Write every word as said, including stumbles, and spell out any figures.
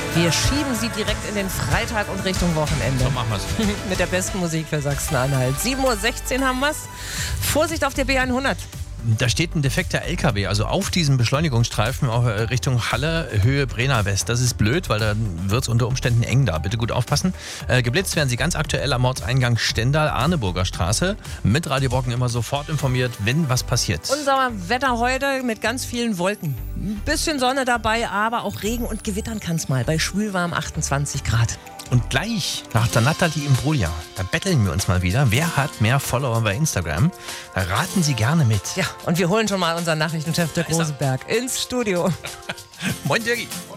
Wir schieben sie direkt in den Freitag und Richtung Wochenende. So machen wir's. Mit der besten Musik für Sachsen-Anhalt. sieben Uhr sechzehn haben wir's. Vorsicht auf der B hundert. Da steht ein defekter L K W, also auf diesem Beschleunigungsstreifen auch Richtung Halle, Höhe Brenner West. Das ist blöd, weil da wird es unter Umständen eng da. Bitte gut aufpassen. Äh, geblitzt werden Sie ganz aktuell am Ortseingang Stendal-Arneburger Straße. Mit Radio Brocken immer sofort informiert, wenn was passiert. Unser Wetter heute mit ganz vielen Wolken. Ein bisschen Sonne dabei, aber auch Regen und Gewittern kann es mal. Bei schwülwarm achtundzwanzig Grad. Und gleich nach der Natalie Imbruglia, da betteln wir uns mal wieder. Wer hat mehr Follower bei Instagram? Da raten Sie gerne mit. Ja, und wir holen schon mal unseren Nachrichtenchef Dirk Rosenberg ins Studio. Moin Dirki.